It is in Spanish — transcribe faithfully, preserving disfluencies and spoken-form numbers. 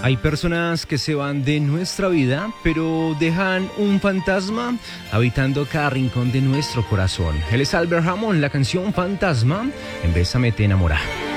Hay personas que se van de nuestra vida, pero dejan un fantasma habitando cada rincón de nuestro corazón. Él es Albert Hammond, la canción Fantasma, en Bésame te enamora.